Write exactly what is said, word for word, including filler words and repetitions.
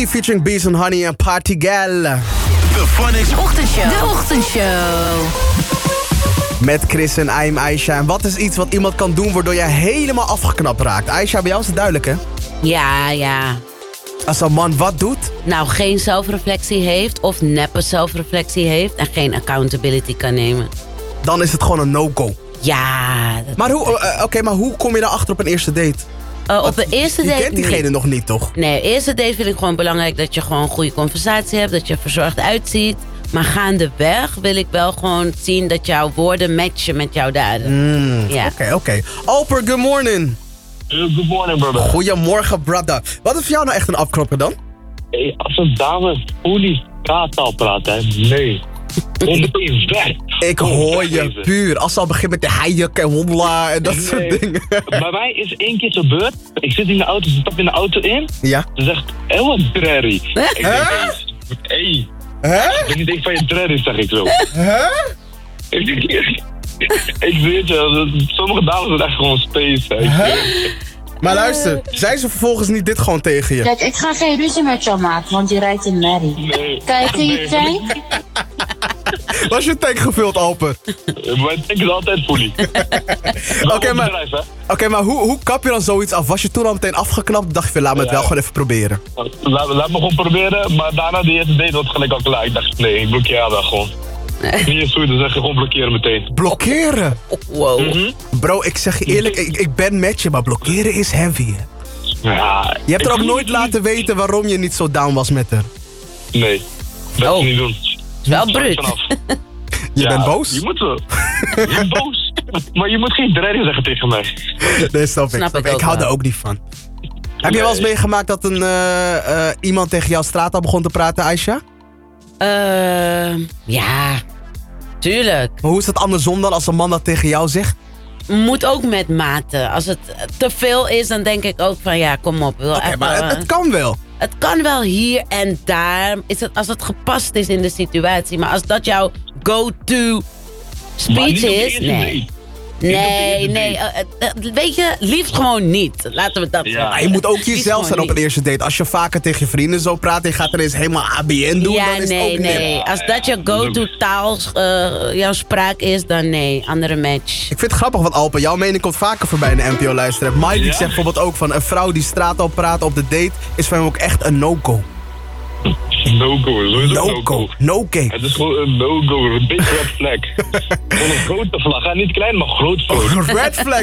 Lee featuring Bees and Honey en Party Gal. The Phonics Ochtendshow. De Ochtendshow. Met Chris en I'm Aisha. En wat is iets wat iemand kan doen waardoor jij helemaal afgeknapt raakt? Aisha, bij jou is het duidelijk, hè? Ja, ja. Als een man wat doet? Nou, geen zelfreflectie heeft of neppe zelfreflectie heeft en geen accountability kan nemen. Dan is het gewoon een no-go. Ja. Dat Maar hoe, uh, Oké, okay, maar hoe kom je daarachter op een eerste date? Uh, op de eerste je date kent diegene niet. nog niet, toch? Nee, eerste date vind ik gewoon belangrijk dat je gewoon een goede conversatie hebt. Dat je er verzorgd uitziet. Maar gaandeweg wil ik wel gewoon zien dat jouw woorden matchen met jouw daden. Mm, ja. Oké, okay, oké. Okay. Alper, good morning. Good morning, brother. Goedemorgen, brother. Wat is voor jou nou echt een afknopper dan? Hey, als een dame fully kaattaal praat, hè? Nee. Kom meteen weg. Ik hoor je puur. Als ze al begint met de hayek en wondla en dat nee. soort dingen. Bij mij is één keer gebeurd. Ik zit in de auto, ze stap in de auto in. Ja. Ze zegt, hé, wat drerry. Ik denk, Huh? hé. Hè? Ik ben niet eens van je drerry, zeg ik zo. Hè? Ik denk, ik weet je, sommige dames zijn echt gewoon space. Hè. Huh? Maar luister, zei ze vervolgens niet dit gewoon tegen je? Kijk, ik ga geen ruzie met jou maken, want je rijdt in Mary. Nee. Kijk in je Nee. tank. Was je tank gevuld, Alper? Mijn tank is altijd fully. Oké, okay, maar, okay, maar hoe, hoe kap je dan zoiets af? Was je toen al meteen afgeknapt? Dacht je, laat me het Ja. wel gewoon even proberen. Laat, laat me gewoon proberen, maar daarna die eerste date was gelijk al klaar. Ik dacht, nee, ik blokkeer haar wel gewoon. Niet eens goed, dan zeg je gewoon blokkeren meteen. Blokkeren? Wow. Mm-hmm. Bro, ik zeg je eerlijk, ik, ik ben met je, maar blokkeren is heavy, hè? Ja, Je hebt er ik- ook nooit laten weten waarom je niet zo down was met haar. Nee, dat Oh. is niet doen. Is wel Start bruut. vanaf. Je Ja, bent boos? Je moet wel. Je bent boos. Maar je moet geen dreiging zeggen tegen mij. Nee, snap ik. Snap Snap ik ik. ook Ik hou wel. er ook niet van. Heb je wel eens meegemaakt dat een, eh, eh, iemand tegen jouw straat al begon te praten, Aisha? Uh, ja, tuurlijk. Maar hoe is dat andersom dan als een man dat tegen jou zegt? Moet ook met mate. Als het te veel is, dan denk ik ook van ja, kom op. Wil Oké, even, maar het, het kan wel. het kan wel hier en daar. Is het, als het gepast is in de situatie. Maar als dat jouw go-to Maar speech niet op de is, eerste nee. date. Nee, nee. uh, uh, weet je, liefst gewoon niet. Laten we dat Ja. zeggen. Maar je moet ook Liefst jezelf gewoon zijn op niet. een eerste date. Als je vaker tegen je vrienden zo praat en je gaat ineens helemaal A B N doen, Ja, dan is nee, het ook nee. niet. Als dat je go-to taal, uh, jouw spraak is, dan nee. Andere match. Ik vind het grappig, want Alpen, jouw mening komt vaker voorbij in de N P O-luisteraar. Mike die Ja? zegt bijvoorbeeld ook van een vrouw die straat op praat op de date is voor hem ook echt een no-go. No-go, sowieso No-go, no-go. no-game. Het is gewoon een no-go, een big red flag. Gewoon een grote vlag. Ga niet klein, maar groot vlag. Red flag,